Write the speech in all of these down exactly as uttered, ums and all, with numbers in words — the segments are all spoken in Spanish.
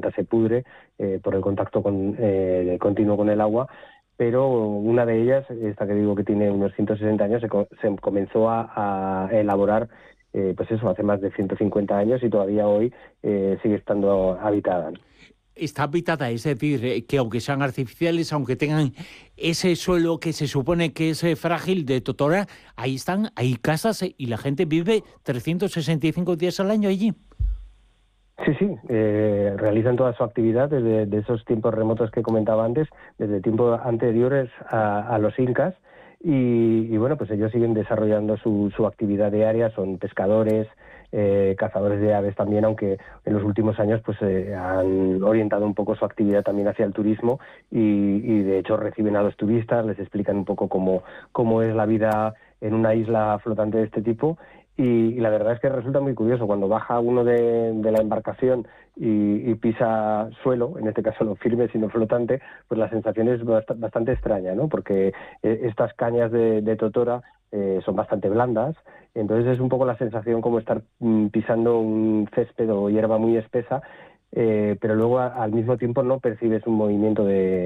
planta se pudre eh, por el contacto con, eh, continuo con el agua, pero una de ellas, esta que digo que tiene unos ciento sesenta años, se, co se comenzó a, a elaborar eh, pues eso, hace más de ciento cincuenta años y todavía hoy eh, sigue estando habitada. Está habitada, es decir, que aunque sean artificiales, aunque tengan ese suelo que se supone que es frágil de totora, ahí están, hay casas y la gente vive trescientos sesenta y cinco días al año allí. Sí, sí, eh, realizan toda su actividad desde de esos tiempos remotos que comentaba antes, desde tiempos anteriores a, a los incas, y, y bueno, pues ellos siguen desarrollando su, su actividad diaria, son pescadores, eh, cazadores de aves también, aunque en los últimos años pues eh, han orientado un poco su actividad también hacia el turismo y, y de hecho reciben a los turistas, les explican un poco cómo, cómo es la vida en una isla flotante de este tipo. Y, y la verdad es que resulta muy curioso, cuando baja uno de, de la embarcación y, y pisa suelo, en este caso no firme sino flotante, pues la sensación es bast bastante extraña, ¿no? Porque eh, estas cañas de, de totora eh, son bastante blandas, entonces es un poco la sensación como estar mm, pisando un césped o hierba muy espesa, Eh, pero luego a, al mismo tiempo no percibes un movimiento de,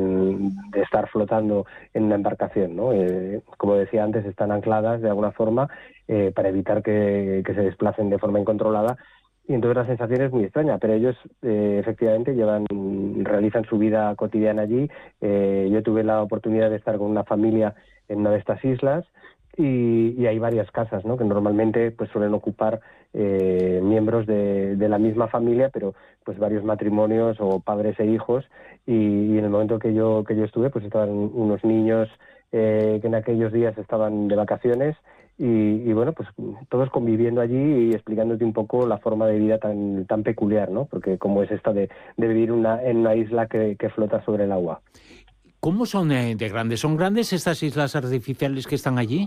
de estar flotando en una embarcación, ¿no? Eh, como decía antes, están ancladas de alguna forma eh, para evitar que, que se desplacen de forma incontrolada, y entonces la sensación es muy extraña, pero ellos eh, efectivamente llevan, realizan su vida cotidiana allí. Eh, yo tuve la oportunidad de estar con una familia en una de estas islas, y, y hay varias casas, ¿no?, que normalmente pues suelen ocupar eh, miembros de, de la misma familia, pero pues varios matrimonios o padres e hijos, y, y en el momento que yo que yo estuve pues estaban unos niños eh, que en aquellos días estaban de vacaciones, y, y bueno, pues todos conviviendo allí y explicándote un poco la forma de vida tan tan peculiar, ¿no?, porque como es esta de, de vivir una, en una isla que, que flota sobre el agua. ¿Cómo son de grandes? ¿Son grandes estas islas artificiales que están allí?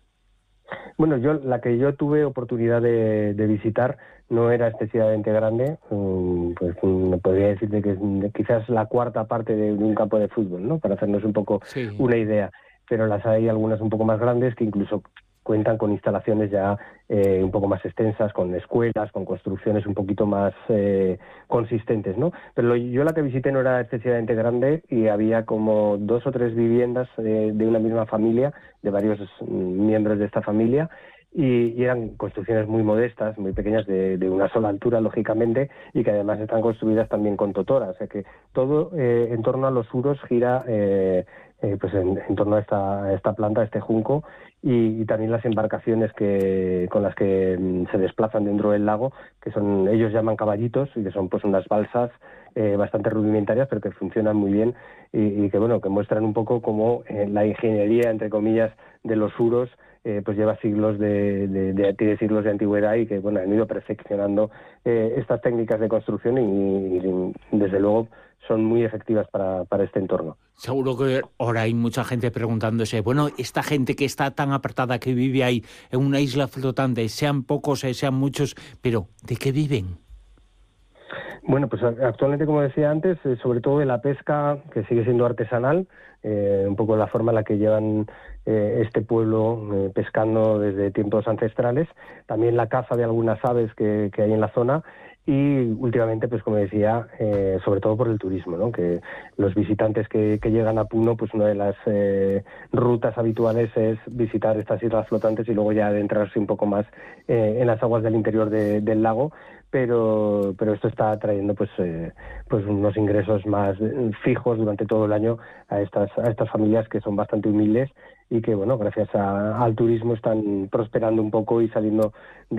Bueno, yo la que yo tuve oportunidad de, de visitar no era excesivamente grande, pues podría decirte que es quizás la cuarta parte de un campo de fútbol, ¿no?, para hacernos un poco Sí. una idea, pero las hay algunas un poco más grandes que incluso cuentan con instalaciones ya eh, un poco más extensas, con escuelas, con construcciones un poquito más eh, consistentes, ¿no? Pero lo, yo la que visité no era excesivamente grande y había como dos o tres viviendas eh, de una misma familia, de varios mm, miembros de esta familia, y, y eran construcciones muy modestas, muy pequeñas, de, de una sola altura, lógicamente, y que además están construidas también con totora, o sea que todo eh, en torno a los suros gira eh, eh, pues en, en torno a esta, a esta planta, a este junco, y, y también las embarcaciones que con las que mm, se desplazan dentro del lago, que son, ellos llaman caballitos, y que son pues unas balsas eh, bastante rudimentarias, pero que funcionan muy bien, y, y que bueno, que muestran un poco cómo eh, la ingeniería, entre comillas, de los suros Eh, pues lleva siglos de, de, de, de siglos de antigüedad, y que bueno, han ido perfeccionando eh, estas técnicas de construcción, y, y desde luego son muy efectivas para, para este entorno. Seguro que ahora hay mucha gente preguntándose, bueno, esta gente que está tan apartada, que vive ahí en una isla flotante, sean pocos, sean muchos, pero ¿de qué viven? Bueno, pues actualmente, como decía antes, eh, sobre todo de la pesca, que sigue siendo artesanal, eh, un poco la forma en la que llevan eh, este pueblo eh, pescando desde tiempos ancestrales, también la caza de algunas aves que, que hay en la zona, y últimamente, pues como decía, eh, sobre todo por el turismo, ¿no?, que los visitantes que, que llegan a Puno, pues una de las eh, rutas habituales es visitar estas islas flotantes y luego ya adentrarse un poco más eh, en las aguas del interior de, del lago, pero pero esto está trayendo pues eh, pues unos ingresos más fijos durante todo el año a estas a estas familias, que son bastante humildes y que bueno, gracias a, al turismo están prosperando un poco y saliendo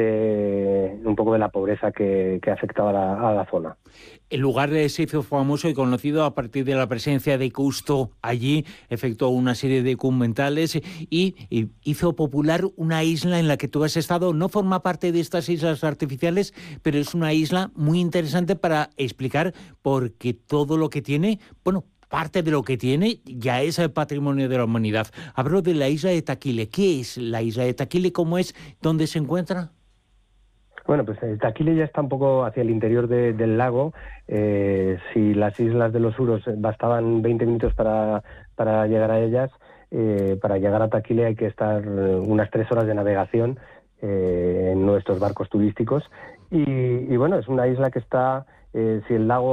de un poco de la pobreza que, que afectaba a la, a la zona. El lugar se hizo famoso y conocido a partir de la presencia de Cousteau allí, efectuó una serie de documentales y, y hizo popular una isla en la que tú has estado. No forma parte de estas islas artificiales, pero es una isla muy interesante para explicar, porque todo lo que tiene, bueno, parte de lo que tiene ya es el patrimonio de la humanidad. Hablo de la isla de Taquile. ¿Qué es la isla de Taquile? ¿Cómo es? ¿Dónde se encuentra? Bueno, pues eh, Taquile ya está un poco hacia el interior de, del lago. Eh, si las islas de los Uros bastaban veinte minutos para, para llegar a ellas, eh, para llegar a Taquile hay que estar unas tres horas de navegación eh, en nuestros barcos turísticos. Y, y bueno, es una isla que está, eh, si el lago